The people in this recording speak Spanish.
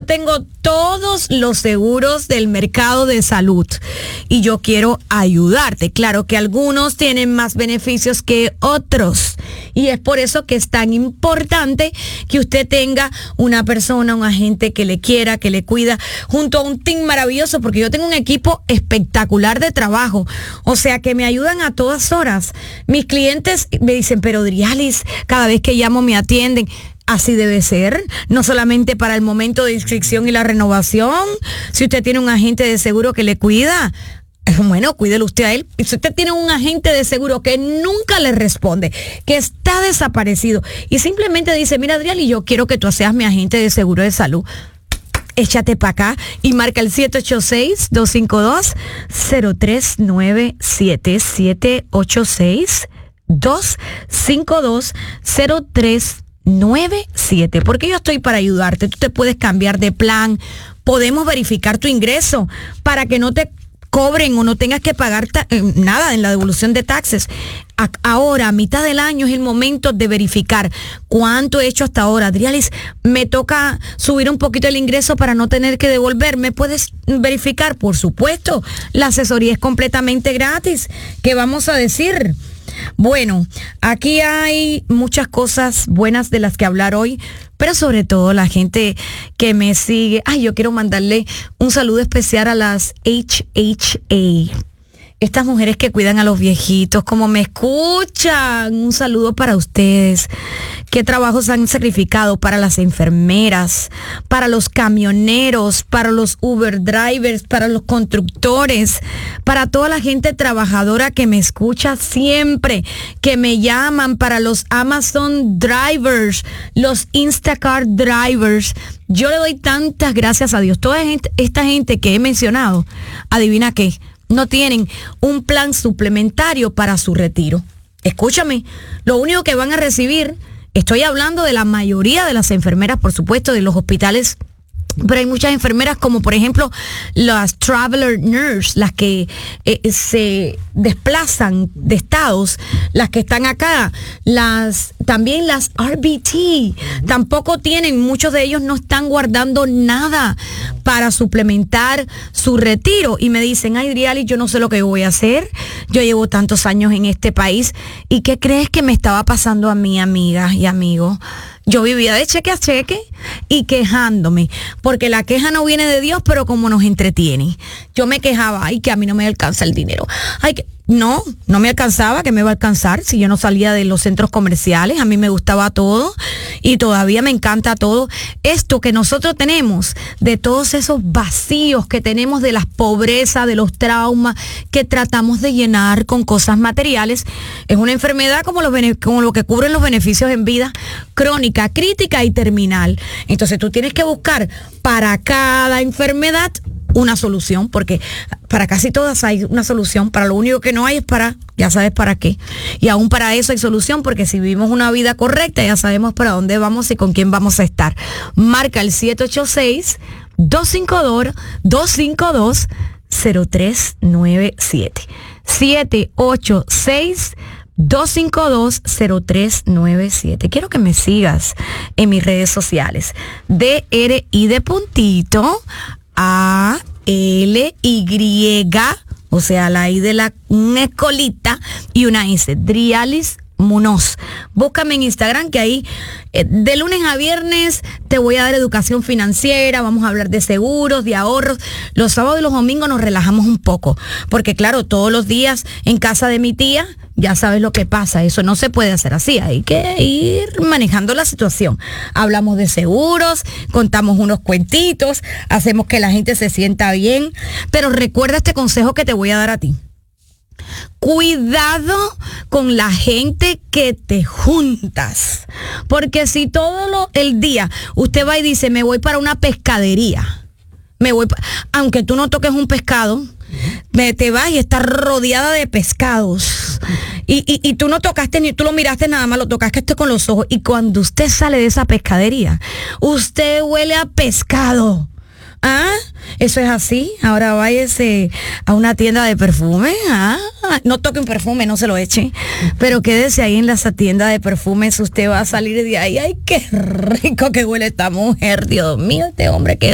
tengo todos los seguros del mercado de salud y yo quiero ayudarte. Claro que algunos tienen más beneficios que otros y es por eso que es tan importante que usted tenga una persona, un agente que le quiera, que le cuida, junto a un team maravilloso, porque yo tengo un equipo espectacular de trabajo, o sea que me ayudan a todas horas. Mis clientes me dicen, pero Drialis, cada vez que llamo me atienden. Así debe ser, no solamente para el momento de inscripción y la renovación. Si usted tiene un agente de seguro que le cuida, bueno, cuídelo usted a él. Y si usted tiene un agente de seguro que nunca le responde, que está desaparecido y simplemente dice, mira Adrián, y yo quiero que tú seas mi agente de seguro de salud, échate para acá y marca el 786-252-0397, 786-252-0397, porque yo estoy para ayudarte. Tú te puedes cambiar de plan, podemos verificar tu ingreso para que no te cobren o no tengas que pagar nada en la devolución de taxes. Ahora, a mitad del año, es el momento de verificar cuánto he hecho hasta ahora. Adrialis, me toca subir un poquito el ingreso para no tener que devolver. ¿Me puedes verificar? Por supuesto, la asesoría es completamente gratis. ¿Qué vamos a decir? Bueno, aquí hay muchas cosas buenas de las que hablar hoy, pero sobre todo la gente que me sigue. Yo quiero mandarle un saludo especial a las HHA. Estas mujeres que cuidan a los viejitos, como me escuchan, un saludo para ustedes. Qué trabajos han sacrificado para las enfermeras, para los camioneros, para los Uber drivers, para los constructores, para toda la gente trabajadora que me escucha siempre, que me llaman, para los Amazon drivers, los Instacart drivers. Yo le doy tantas gracias a Dios. Toda esta gente que he mencionado, adivina qué, no tienen un plan suplementario para su retiro. Escúchame, lo único que van a recibir, estoy hablando de la mayoría de las enfermeras, por supuesto, de los hospitales, pero hay muchas enfermeras como por ejemplo las traveler nurse, las que se desplazan de estados, las que están acá, también las RBT, tampoco tienen, muchos de ellos no están guardando nada para suplementar su retiro y me dicen, ay Drialis, yo no sé lo que voy a hacer, yo llevo tantos años en este país y ¿qué crees que me estaba pasando a mí, amigas y amigos? Yo vivía de cheque a cheque y quejándome, porque la queja no viene de Dios, pero como nos entretiene. Yo me quejaba, ay, que a mí no me alcanza el dinero. Ay, que no me alcanzaba, que me iba a alcanzar si yo no salía de los centros comerciales. A mí me gustaba todo y todavía me encanta todo. Esto que nosotros tenemos, de todos esos vacíos que tenemos, de las pobrezas, de los traumas que tratamos de llenar con cosas materiales, es una enfermedad como lo que cubren los beneficios en vida crónica, crítica y terminal. Entonces tú tienes que buscar para cada enfermedad una solución, porque para casi todas hay una solución. Para lo único que no hay es ya sabes para qué. Y aún para eso hay solución, porque si vivimos una vida correcta, ya sabemos para dónde vamos y con quién vamos a estar. Marca el 786-252-0397. 786-252-0397. Quiero que me sigas en mis redes sociales. DRI de puntito ALY, o sea, la I de una escolita y una S, Drialis Munoz. Búscame en Instagram, que ahí de lunes a viernes te voy a dar educación financiera, vamos a hablar de seguros, de ahorros. Los sábados y los domingos nos relajamos un poco, porque claro, todos los días en casa de mi tía, ya sabes lo que pasa, eso no se puede hacer así, hay que ir manejando la situación. Hablamos de seguros, contamos unos cuentitos, hacemos que la gente se sienta bien, pero recuerda este consejo que te voy a dar a ti. Cuidado con la gente que te juntas, porque si todo el día usted va y dice, me voy para una pescadería, aunque tú no toques un pescado, te vas y estás rodeada de pescados y tú no tocaste ni tú lo miraste, nada más lo tocaste con los ojos, y cuando usted sale de esa pescadería, usted huele a pescado. Eso es así. Ahora váyase a una tienda de perfume. No toque un perfume, no se lo eche, pero quédese ahí en la tienda de perfumes. Usted va a salir de ahí. Ay, qué rico que huele esta mujer. Dios mío, este hombre, qué